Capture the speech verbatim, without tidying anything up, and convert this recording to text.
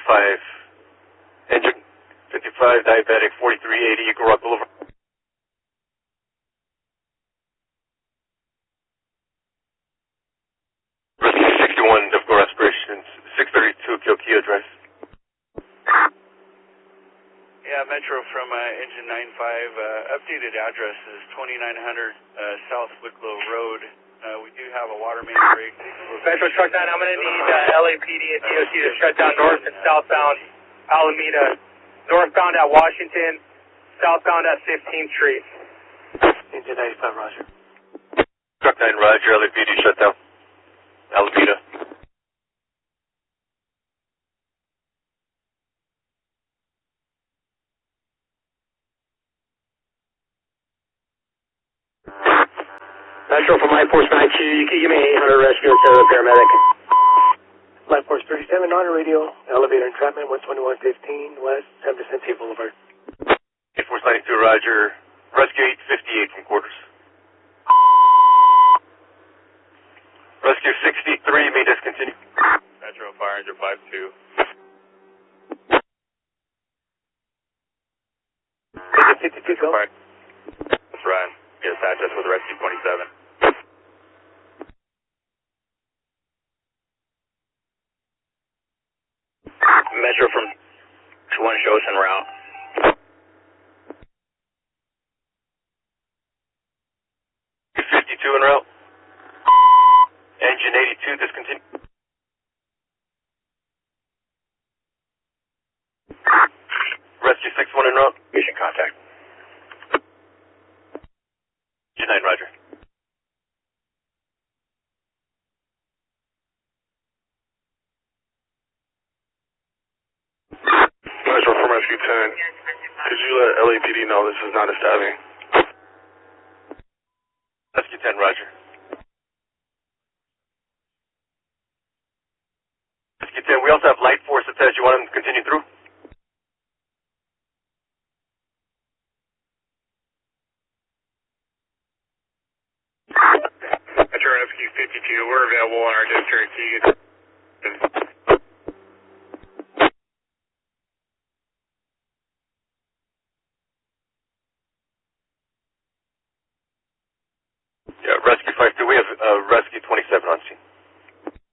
fifty-five. Engine fifty-five, diabetic, forty-three eighty, Eagle Rock Boulevard. Rescue sixty-one, difficult respiration, six thirty-two, Kilkea Drive. Yeah, Metro from uh, Engine nine five, uh, updated address is twenty-nine hundred uh, South Wicklow Road. Uh, we do have a water main break. Metro Truck nine, I'm going to need uh, L A P D and D O T to shut down north and southbound Alameda, northbound at Washington, southbound at fifteenth Street. Engine ninety-five, roger. Truck nine, roger, L A P D shut down. Alameda. Metro from Light Force nine two, you can give me eight hundred rescue to the paramedic. Light Force thirty-seven on radio, elevator entrapment, one twenty-one fifteen West, San Vicente Boulevard. Light Force ninety-two, roger. Rescue eight fifty-eight from quarters. Rescue sixty-three, may discontinue. Metro Fire Engine five two. Engine fifty-two, go. That's right. Yes, address with Rescue twenty-seven. Metro from one shows en route. fifty-two en route. Engine eighty-two, discontinue. Rescue six one en route. Mission contact. Engine nine, roger. Metro from Rescue ten, could you let L A P D know this is not a stabbing? Rescue ten, roger. Rescue ten, we also have Light Force attached. You want them to continue through? Metro Rescue fifty-two, we're available in our district. You can... Yeah, Rescue five two, we have uh, Rescue twenty-seven on scene.